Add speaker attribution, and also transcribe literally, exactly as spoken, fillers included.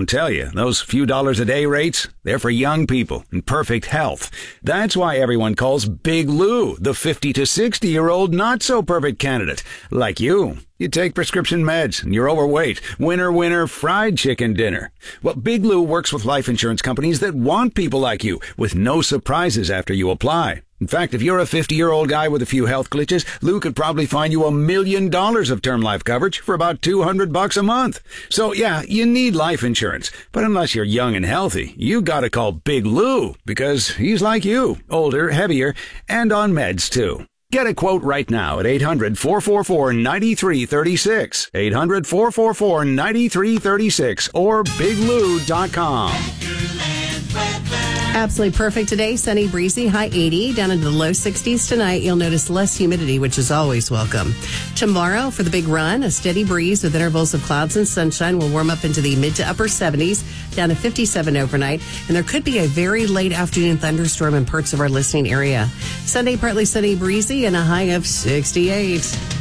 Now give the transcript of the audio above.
Speaker 1: won't tell you. Those few dollars a day rates, they're for young people in perfect health. That's why everyone calls Big Lou the fifty to sixty year old not so perfect candidate. Like you. You take prescription meds and you're overweight. Winner, winner, fried chicken dinner. Well, Big Lou works with life insurance companies that want people like you with no surprises after you apply. In fact, if you're a fifty-year-old guy with a few health glitches, Lou could probably find you a million dollars of term life coverage for about two hundred bucks a month. So yeah, you need life insurance. But unless you're young and healthy, you gotta call Big Lou because he's like you, older, heavier, and on meds too. Get a quote right now at eight hundred, four four four, nine three three six, eight hundred, four four four, nine three three six, or big lou dot com.
Speaker 2: Absolutely perfect today. Sunny, breezy, high eighty, down into the low sixties tonight. You'll notice less humidity, which is always welcome. Tomorrow, for the big run, a steady breeze with intervals of clouds and sunshine will warm up into the mid to upper seventies, down to fifty-seven overnight. And there could be a very late afternoon thunderstorm in parts of our listening area. Sunday, partly sunny, breezy, and a high of sixty-eight.